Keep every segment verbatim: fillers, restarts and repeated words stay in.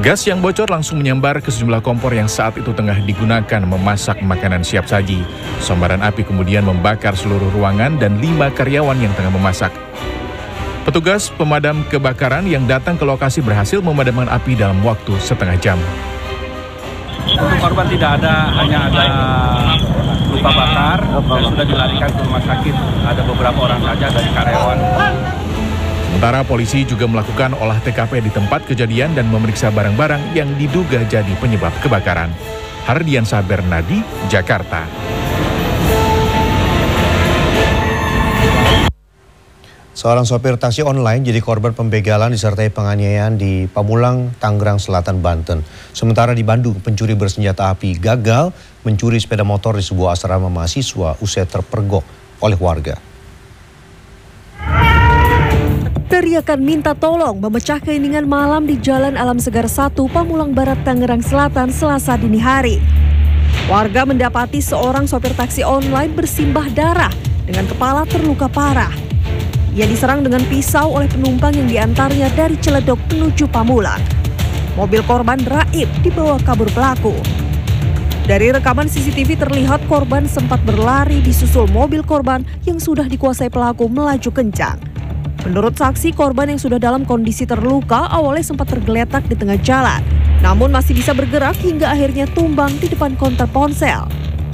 Gas yang bocor langsung menyambar ke sejumlah kompor yang saat itu tengah digunakan memasak makanan siap saji. Sambaran api kemudian membakar seluruh ruangan dan lima karyawan yang tengah memasak. Petugas pemadam kebakaran yang datang ke lokasi berhasil memadamkan api dalam waktu setengah jam. Untuk korban tidak ada, hanya ada luka bakar dan sudah dilarikan ke rumah sakit. Ada beberapa orang saja dari karyawan. Sementara polisi juga melakukan olah T K P di tempat kejadian dan memeriksa barang-barang yang diduga jadi penyebab kebakaran. Hardiansyah Bernadi, Jakarta. Seorang sopir taksi online jadi korban pembegalan disertai penganiayaan di Pamulang, Tangerang Selatan, Banten. Sementara di Bandung, pencuri bersenjata api gagal mencuri sepeda motor di sebuah asrama mahasiswa usai terpergok oleh warga. Teriakan minta tolong memecah keheningan malam di Jalan Alam Segar satu, Pamulang Barat, Tangerang Selatan, Selasa dini hari. Warga mendapati seorang sopir taksi online bersimbah darah dengan kepala terluka parah. Ia diserang dengan pisau oleh penumpang yang diantarnya dari Ciledug menuju Pamulang. Mobil korban raib dibawa kabur pelaku. Dari rekaman C C T V terlihat korban sempat berlari disusul mobil korban yang sudah dikuasai pelaku melaju kencang. Menurut saksi, korban yang sudah dalam kondisi terluka awalnya sempat tergeletak di tengah jalan, namun masih bisa bergerak hingga akhirnya tumbang di depan konter ponsel.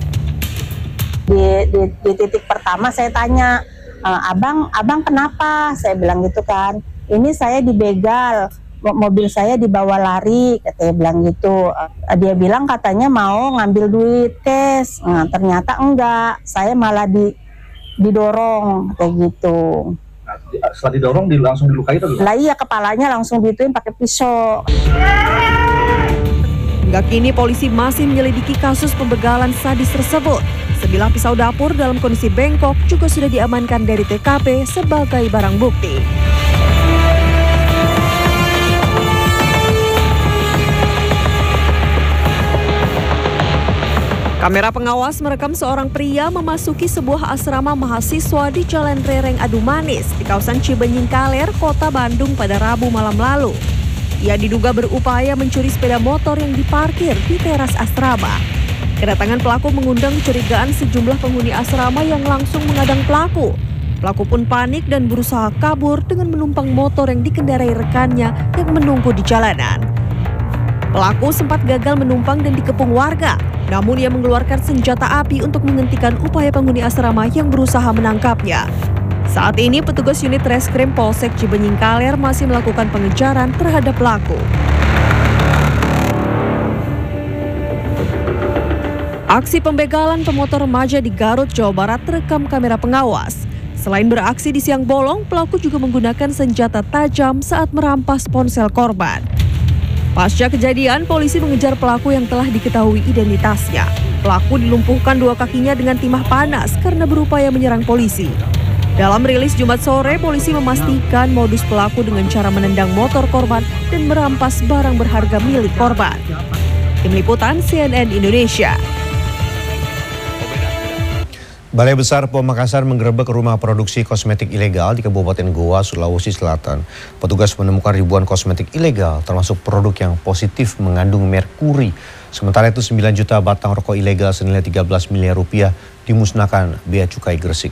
Di, di, di titik pertama saya tanya, e, abang, abang kenapa? Saya bilang gitu kan, ini saya dibegal, mobil saya dibawa lari, katanya bilang gitu. Dia bilang katanya mau ngambil duit cash, nah, ternyata enggak, saya malah di, didorong kayak gitu. Setelah didorong langsung dilukai itu? Lah iya, kepalanya langsung dituin pakai pisau. Hingga kini polisi masih menyelidiki kasus pembegalan sadis tersebut. Sebilah pisau dapur dalam kondisi bengkok juga sudah diamankan dari T K P sebagai barang bukti. Kamera pengawas merekam seorang pria memasuki sebuah asrama mahasiswa di Jalan Rereng Adu Manis di kawasan Cibenying Kaler, Kota Bandung pada Rabu malam lalu. Ia diduga berupaya mencuri sepeda motor yang diparkir di teras asrama. Kedatangan pelaku mengundang kecurigaan sejumlah penghuni asrama yang langsung mengadang pelaku. Pelaku pun panik dan berusaha kabur dengan menumpang motor yang dikendarai rekannya yang menunggu di jalanan. Pelaku sempat gagal menumpang dan dikepung warga, namun ia mengeluarkan senjata api untuk menghentikan upaya penghuni asrama yang berusaha menangkapnya. Saat ini petugas unit Reskrim Polsek Cibenying Kaler masih melakukan pengejaran terhadap pelaku. Aksi pembegalan pemotor remaja di Garut, Jawa Barat terekam kamera pengawas. Selain beraksi di siang bolong, pelaku juga menggunakan senjata tajam saat merampas ponsel korban. Pasca kejadian, polisi mengejar pelaku yang telah diketahui identitasnya. Pelaku dilumpuhkan dua kakinya dengan timah panas karena berupaya menyerang polisi. Dalam rilis Jumat sore, polisi memastikan modus pelaku dengan cara menendang motor korban dan merampas barang berharga milik korban. Tim Liputan C N N Indonesia. Balai Besar P O M Makassar menggerebek rumah produksi kosmetik ilegal di Kabupaten Goa, Sulawesi Selatan. Petugas menemukan ribuan kosmetik ilegal, termasuk produk yang positif mengandung merkuri. Sementara itu sembilan juta batang rokok ilegal senilai tiga belas miliar rupiah dimusnahkan Bea Cukai Gresik.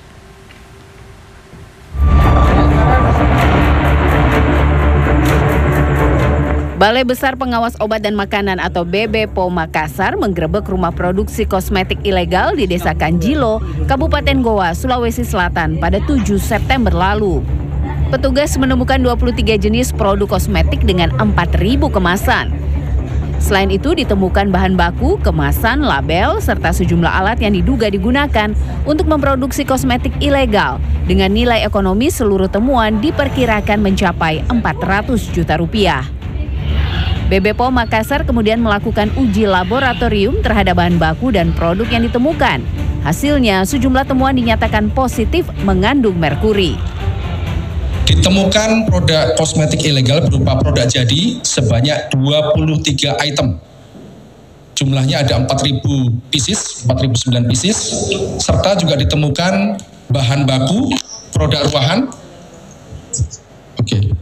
Balai Besar Pengawas Obat dan Makanan atau B B P O M Makassar menggerebek rumah produksi kosmetik ilegal di Desa Kanjilo, Kabupaten Goa, Sulawesi Selatan pada tujuh September lalu. Petugas menemukan dua puluh tiga jenis produk kosmetik dengan empat ribu kemasan. Selain itu ditemukan bahan baku, kemasan, label, serta sejumlah alat yang diduga digunakan untuk memproduksi kosmetik ilegal dengan nilai ekonomi seluruh temuan diperkirakan mencapai empat ratus juta rupiah. B B P O M Makassar kemudian melakukan uji laboratorium terhadap bahan baku dan produk yang ditemukan. Hasilnya, sejumlah temuan dinyatakan positif mengandung merkuri. Ditemukan produk kosmetik ilegal berupa produk jadi sebanyak dua puluh tiga item. Jumlahnya ada empat ribu pieces, empat ribu sembilan pieces, serta juga ditemukan bahan baku, produk ruahan. Oke. Okay.